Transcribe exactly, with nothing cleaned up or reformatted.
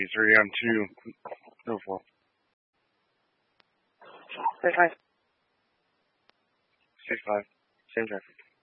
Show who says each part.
Speaker 1: three on two. Go for it.
Speaker 2: Say five.
Speaker 1: Six five. Same traffic.